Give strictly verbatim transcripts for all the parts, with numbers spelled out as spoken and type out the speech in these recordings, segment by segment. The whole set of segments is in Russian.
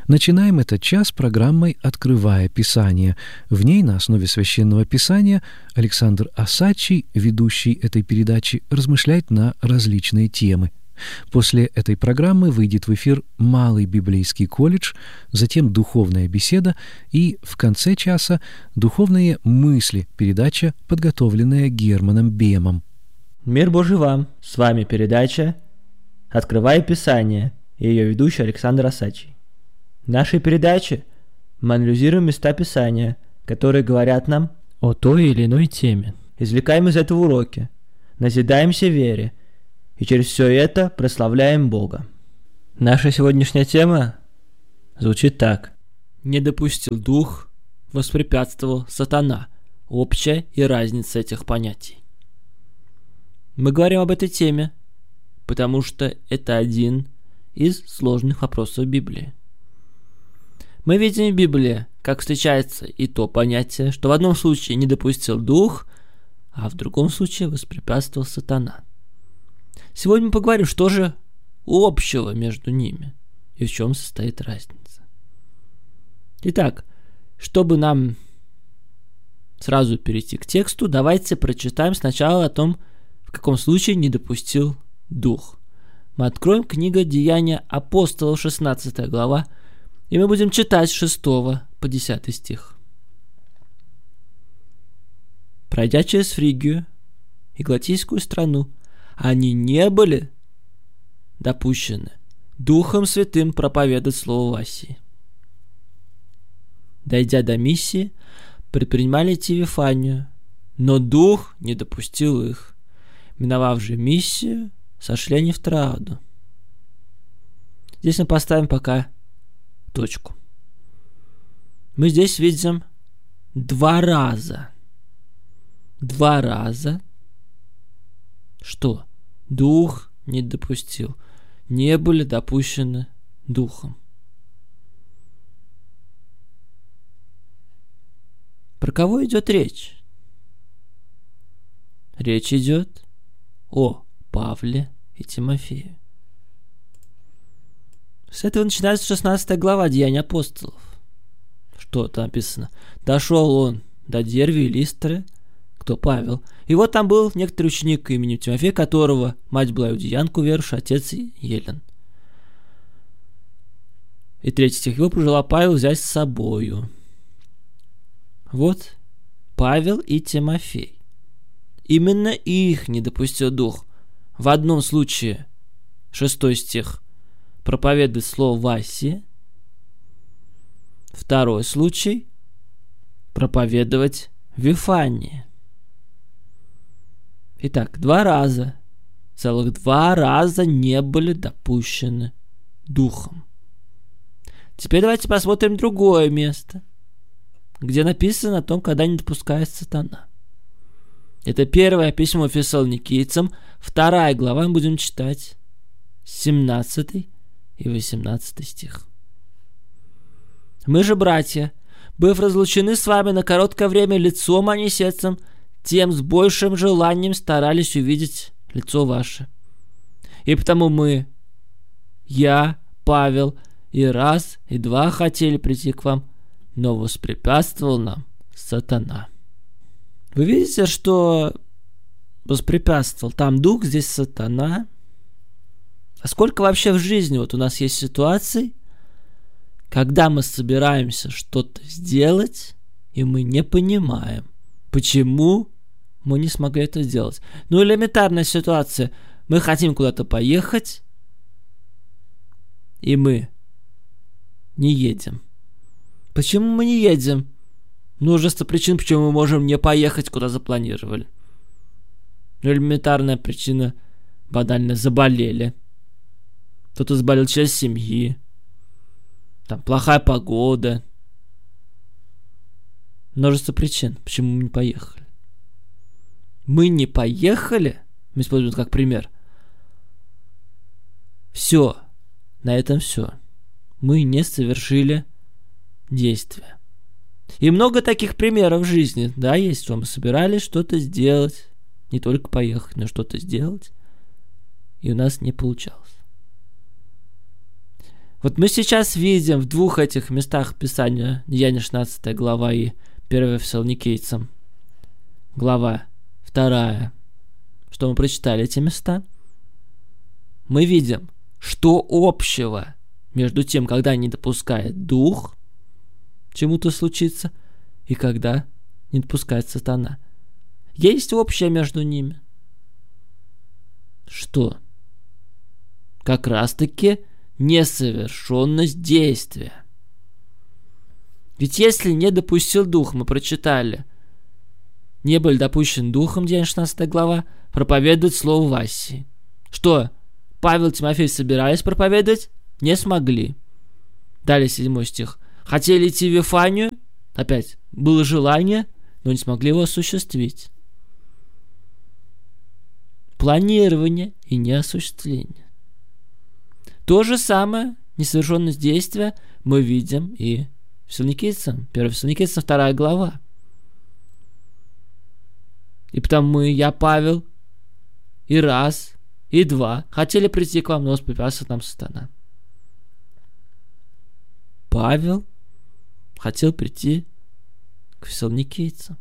Начинаем этот час программой «Открывая Писание». В ней на основе Священного Писания Александр Осадчий, ведущий этой передачи, размышляет на различные темы. После этой программы выйдет в эфир Малый библейский колледж, затем духовная беседа и в конце часа духовные мысли, передача, подготовленная Германом Бемом. Мир Божий вам! С вами передача «Открывая Писание» и ее ведущий Александр Осадчий. В нашей передаче мы анализируем места Писания, которые говорят нам о той или иной теме. Извлекаем из этого уроки, назидаемся вере и через все это прославляем Бога. Наша сегодняшняя тема звучит так. Не допустил дух, воспрепятствовал сатана. Общая и разница этих понятий. Мы говорим об этой теме, потому что это один из сложных вопросов Библии. Мы видим в Библии, как встречается и то понятие, что в одном случае не допустил дух, а в другом случае воспрепятствовал сатана. Сегодня мы поговорим, что же общего между ними и в чем состоит разница. Итак, чтобы нам сразу перейти к тексту, давайте прочитаем сначала о том, в каком случае не допустил дух. Мы откроем книгу Деяния апостолов, шестнадцатая глава, и мы будем читать с шестого по десятый стих. Пройдя через Фригию и Галатийскую страну, они не были допущены Духом Святым проповедовать Слово в Асии. Дойдя до Миссии, предпринимали идти в Вифанию, но Дух не допустил их. Миновав же Миссию, сошли они в Трааду. Здесь мы поставим пока точку. Мы здесь видим два раза. Два раза. Что? Дух не допустил. Не были допущены Духом. Про кого идет речь? Речь идет о Павле и Тимофее. С этого начинается шестнадцатая глава Деяний апостолов. Что там написано? Дошел он до Дервии и Листры. Кто? Павел. И вот там был некоторый ученик именем Тимофей, которого мать была иудеянка, уверовавшая, отец Елен. И третий стих. Его пожелал Павел взять с собою. Вот Павел и Тимофей. Именно их не допустил дух. В одном случае, шестой стих, проповедует слово в Асии. Второй случай, проповедовать в Вифании. Итак, два раза, целых два раза не были допущены Духом. Теперь давайте посмотрим другое место, где написано о том, когда не допускается сатана. Это первое письмо фессалоникийцам, вторая глава, мы будем читать семнадцатый и восемнадцатый стих. «Мы же, братья, быв разлучены с вами на короткое время лицом, а не сердцем, тем с большим желанием старались увидеть лицо ваше. И потому мы, я, Павел, и раз, и два хотели прийти к вам, но воспрепятствовал нам сатана». Вы видите, что воспрепятствовал там дух, здесь сатана. А сколько вообще в жизни вот у нас есть ситуаций, когда мы собираемся что-то сделать, и мы не понимаем, почему мы не смогли это сделать. Ну, элементарная ситуация. Мы хотим куда-то поехать, и мы не едем. Почему мы не едем? Множество причин, почему мы можем не поехать, куда запланировали. Элементарная причина. Банально заболели. Кто-то заболел член семьи. Там плохая погода. Множество причин, почему мы не поехали. Мы не поехали, мы используем как пример. Все. На этом все. Мы не совершили действия. И много таких примеров в жизни, да, есть, что мы собирались что-то сделать, не только поехать, но что-то сделать, и у нас не получалось. Вот мы сейчас видим в двух этих местах Писания, Деяния шестнадцатая глава и первая Фессалоникийцам глава вторая, что мы прочитали эти места, мы видим, что общего между тем, когда не допускает дух чему-то случиться, и когда не допускает сатана. Есть общее между ними. Что? Как раз-таки несовершенность действия. Ведь если не допустил дух, мы прочитали, не были допущены духом, Деяния шестнадцатая глава, проповедовать слово в Асии. Что? Павел и Тимофей собирались проповедовать? Не смогли. Далее седьмой стих. Хотели идти в Вифанию? Опять, было желание, но не смогли его осуществить. Планирование и неосуществление. То же самое, несовершенность действия, мы видим и в Фессалоникийцам, первая Фессалоникийцам, вторая глава. И потому мы, я, Павел, и раз, и два хотели прийти к вам, но воспрепятствовал нам сатана. Павел хотел прийти к фессалоникийцам,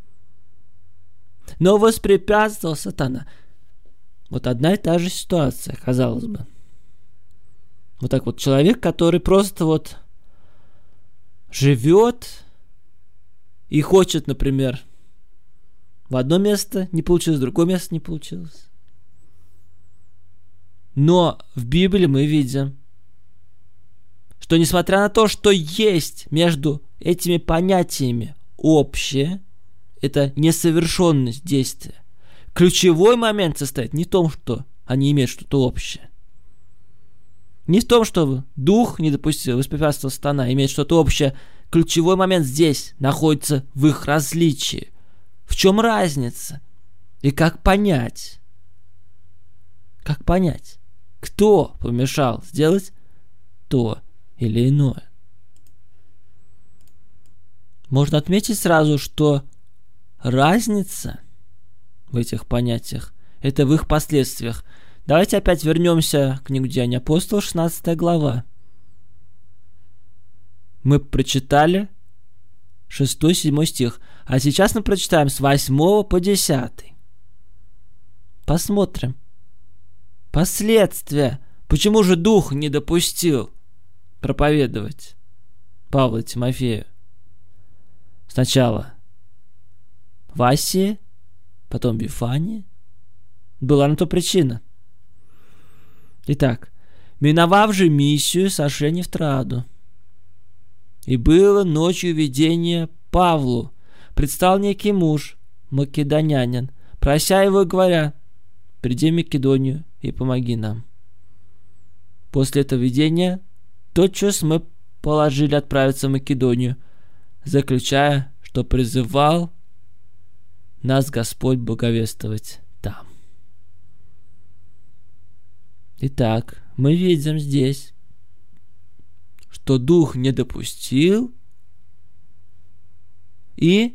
но воспрепятствовал сатана. Вот одна и та же ситуация, казалось бы. Вот так вот человек, который просто вот живет и хочет, например, в одно место не получилось, в другое место не получилось. Но в Библии мы видим, что несмотря на то, что есть между этими понятиями общее, это несовершенность действия, ключевой момент состоит не в том, что они имеют что-то общее. Не в том, что дух не допустил, воспрепятствовал сатана, имеет что-то общее. Ключевой момент здесь находится в их различии. В чем разница? И как понять? Как понять, кто помешал сделать то или иное? Можно отметить сразу, что разница в этих понятиях – это в их последствиях. Давайте опять вернемся к книгу Деяний апостолов, шестнадцатая глава. Мы прочитали шестой-седьмой стих, а сейчас мы прочитаем с восьмого по десятый. Посмотрим. Последствия. Почему же дух не допустил проповедовать Павлу и Тимофею? Сначала в Асии, потом в Вифании. Была на то причина. Итак, миновав же миссию, сошли они в Троаду. И было ночью видение Павлу. Предстал некий муж, македонянин, прося его и говоря: приди в Македонию и помоги нам. После этого видения тотчас мы положили отправиться в Македонию, заключая, что призывал нас Господь благовествовать там. Итак, мы видим здесь, что дух не допустил и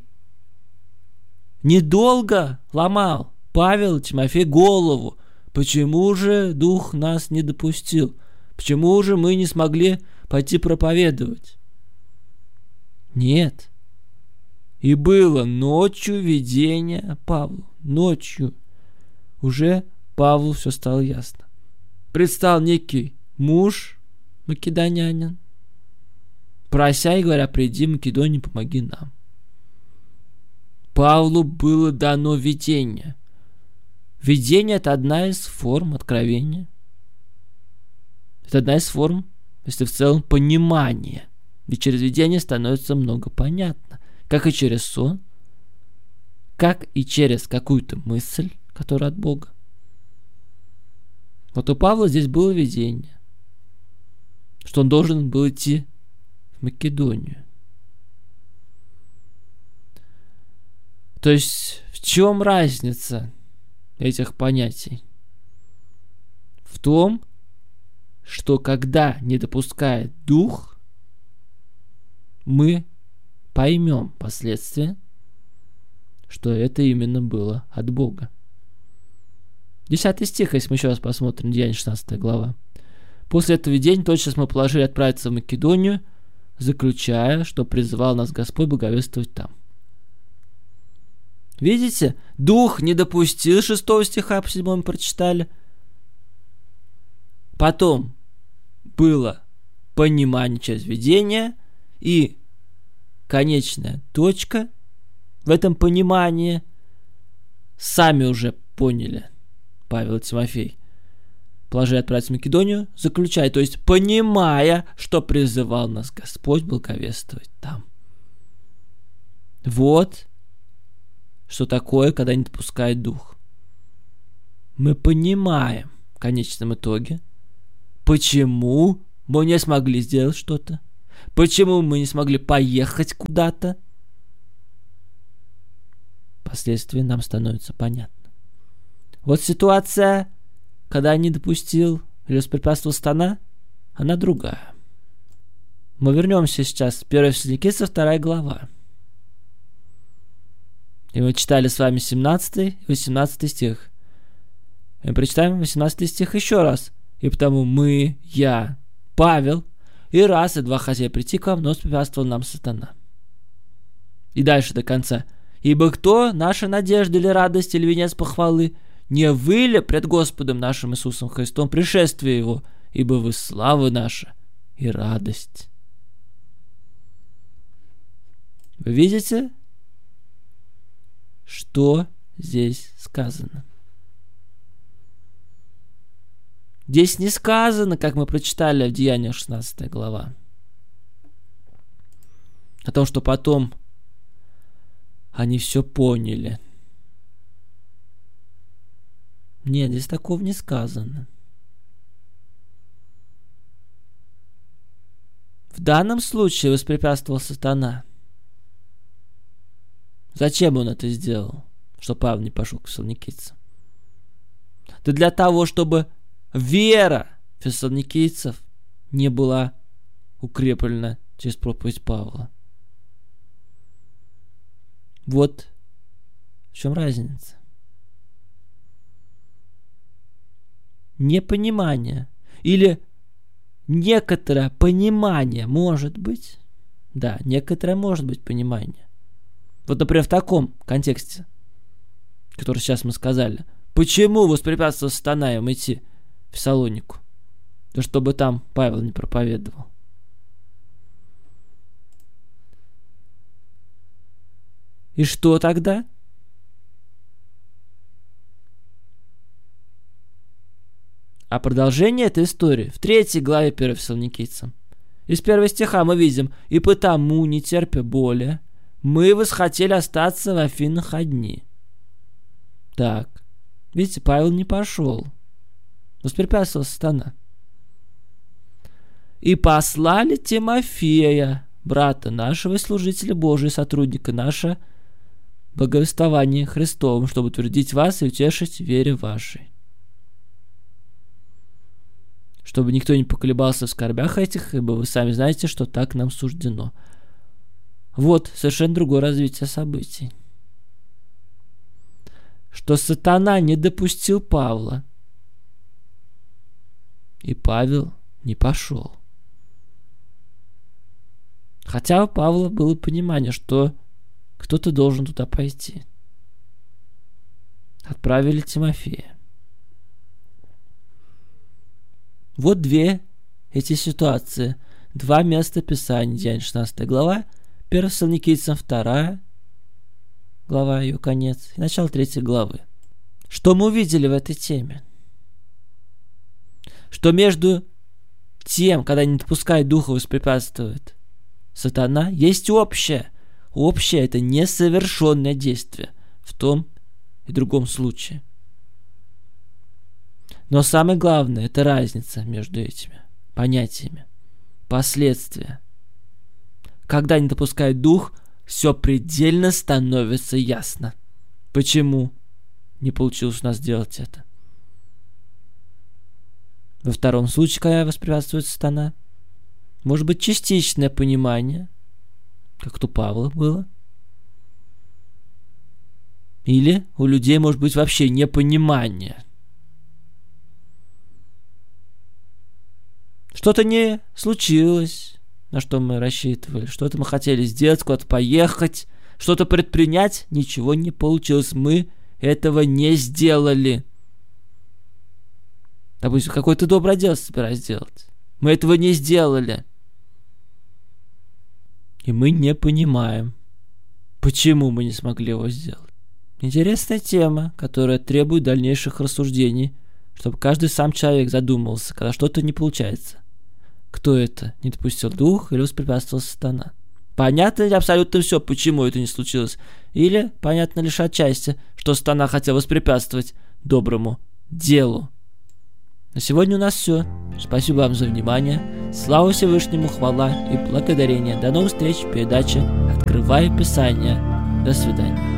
недолго ломал Павел и Тимофей голову. Почему же дух нас не допустил? Почему же мы не смогли пойти проповедовать? Нет. И было ночью видение Павлу. Ночью. Уже Павлу все стало ясно. Предстал некий муж, македонянин, прося и говоря: приди в Македонию, помоги нам. Павлу было дано видение. Видение – это одна из форм откровения. Это одна из форм, если в целом, понимания. Ведь через видение становится много понятно. Как и через сон, как и через какую-то мысль, которая от Бога. Вот у Павла здесь было видение, что он должен был идти в Македонию. То есть в чем разница этих понятий? В том, что когда не допускает дух, мы поймем последствия, что это именно было от Бога. Десятый стих, если мы еще раз посмотрим, Деяния шестнадцатая глава. После этого видения тотчас мы положили отправиться в Македонию, заключая, что призывал нас Господь благовествовать там. Видите? Дух не допустил шестого стиха, по седьмому прочитали. Потом было понимание через видение, и конечная точка в этом понимании сами уже поняли, Павел и Тимофей. Положили отправиться в Македонию, заключая, то есть понимая, что призывал нас Господь благовествовать там. Вот что такое, когда не допускает дух. Мы понимаем в конечном итоге, почему мы не смогли сделать что-то, почему мы не смогли поехать куда-то. Впоследствии нам становится понятно. Вот ситуация, когда не допустил или воспрепятствовал сатана, она другая. Мы вернемся сейчас в первое Фессалоникийцам, вторая глава. И мы читали с вами семнадцатый и восемнадцатый стих. И мы прочитаем восемнадцатый стих еще раз. И потому мы, я, Павел, и раз, и два хотели прийти к вам, но воспрепятствовал нам сатана. И дальше до конца. Ибо кто наша надежда или радость, или венец похвалы? Не вы ли пред Господом нашим Иисусом Христом пришествие Его? Ибо вы слава наша и радость. Вы видите, что здесь сказано? Здесь не сказано, как мы прочитали в Деяниях шестнадцатая глава, о том, что потом они все поняли. Нет, здесь такого не сказано. В данном случае воспрепятствовал сатана. Зачем он это сделал? Что Павел не пошел к фессалоникийцам. Да для того, чтобы вера фессалоникийцев не была укреплена через проповедь Павла. Вот в чем разница. Непонимание или некоторое понимание может быть. Да, некоторое может быть понимание. Вот, например, в таком контексте, который сейчас мы сказали. Почему воспрепятствовал сатана им идти в Фессалонику? Да чтобы там Павел не проповедовал. И что тогда? А продолжение этой истории в третьей главе первого Фессалоникийцам. Из первого стиха мы видим: «И потому, не терпя более, мы восхотели остаться в Афинах одни». Так, видите, Павел не пошел. Воспрепятствовал сатана. «И послали Тимофея, брата нашего и служителя Божия, сотрудника нашего, благовествование Христовым, чтобы утвердить вас и утешить в вере вашей. Чтобы никто не поколебался в скорбях этих, ибо вы сами знаете, что так нам суждено». Вот совершенно другое развитие событий. Что сатана не допустил Павла, и Павел не пошел. Хотя у Павла было понимание, что кто-то должен туда пойти. Отправили Тимофея. Вот две эти ситуации. Два места Писания. Деяния шестнадцатая глава, первое Фессалоникийцам вторая глава, ее конец, и начало третьей главы. Что мы увидели в этой теме? Что между тем, когда не допускает духа, воспрепятствует сатана, есть общее. Общее – это несовершенное действие в том и другом случае. Но самое главное – это разница между этими понятиями, последствия. Когда не допускает дух, все предельно становится ясно. Почему не получилось у нас сделать это? Во втором случае, когда воспрепятствует сатана, может быть частичное понимание, как у Павла было. Или у людей может быть вообще непонимание. что-то не случилось, на что мы рассчитывали, что-то мы хотели сделать, куда-то поехать, что-то предпринять, ничего не получилось, мы этого не сделали. Допустим, какое-то доброе дело собираюсь сделать. Мы этого не сделали. И мы не понимаем, почему мы не смогли его сделать. Интересная тема, которая требует дальнейших рассуждений, чтобы каждый сам человек задумался, когда что-то не получается. Кто это? Не допустил дух или воспрепятствовал сатана? Понятно ли абсолютно все, почему это не случилось? Или понятно лишь отчасти, что сатана хотел воспрепятствовать доброму делу? На сегодня у нас все. Спасибо вам за внимание. Слава Всевышнему, хвала и благодарение. До новых встреч в передаче «Открывая Писание». До свидания.